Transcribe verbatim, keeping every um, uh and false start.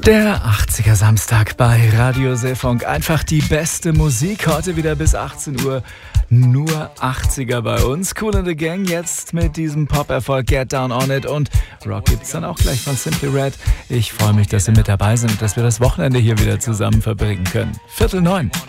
Der achtziger Samstag bei Radio Seefunk. Einfach die beste Musik. Heute wieder bis achtzehn Uhr. Nur achtziger bei uns. Kool and the Gang jetzt mit diesem Pop-Erfolg Get Down On It. Und Rock gibt's dann auch gleich von Simply Red. Ich freue mich, dass Sie mit dabei sind und dass wir das Wochenende hier wieder zusammen verbringen können. Viertel neun.